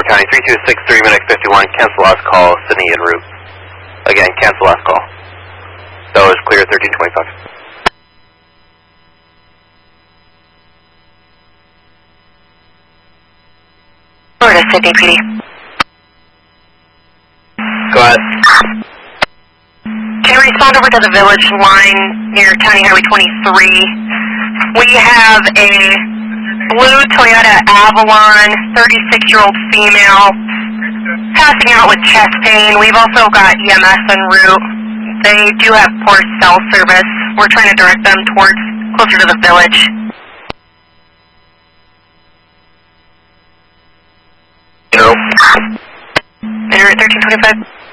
County, 3263 minute 51, cancel last call, Sydney en route. Again, cancel last call. That was clear, 1325. Florida, Sydney PD. Go ahead. Can you respond over to the village line near County Highway 23? We have a blue Toyota Avalon, 36-year-old female, passing out with chest pain. We've also got EMS en route. They do have poor cell service. We're trying to direct them towards closer to the village. No. En route 1325.